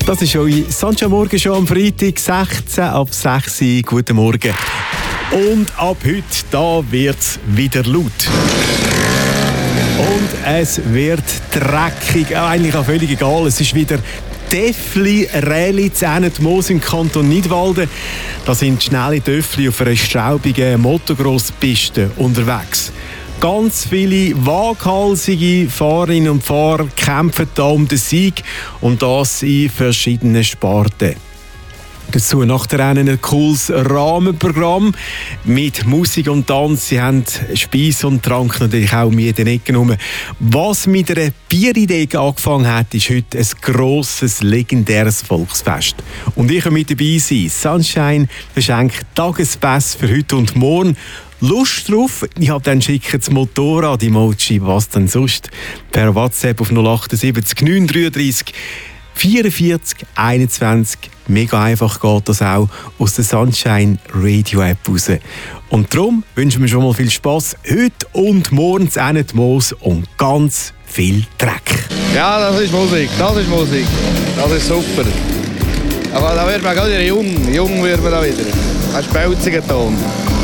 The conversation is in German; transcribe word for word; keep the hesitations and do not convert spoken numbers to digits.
Das ist eure Sunshine Morgen schon am Freitag, sechzehn ab sechs Uhr. Guten Morgen. Und ab heute, da wird es wieder laut. Und es wird dreckig. Eigentlich auch völlig egal. Es ist wieder Däffli, Räli, Zähnetmoos im Kanton Nidwalden. Da sind schnelle Döffli auf einer straubigen Motocross-Piste unterwegs. Ganz viele waghalsige Fahrerinnen und Fahrer kämpfen da um den Sieg und das in verschiedenen Sparten. Dazu nach der Rennen ein cooles Rahmenprogramm mit Musik und Tanz. Sie haben Speis und Trank natürlich auch mit den Ecken rum. Was mit einer Bieridee angefangen hat, ist heute ein grosses, legendäres Volksfest. Und ich kann mit dabei sein. Sunshine verschenkt Tagespass für heute und morgen. Lust drauf? Ich habe dann schicke das Motorrad-Emoji, was denn sonst, per WhatsApp auf null acht sieben neun drei drei vierundvierzig einundzwanzig. Mega einfach geht das auch aus der Sunshine Radio App raus. Und darum wünschen wir schon mal viel Spass heute und morgen zu Moos und ganz viel Dreck. Ja, das ist Musik, das ist Musik. Das ist super. Aber da wird man gerade jung, jung wird man da wieder. Ein spelziger Ton.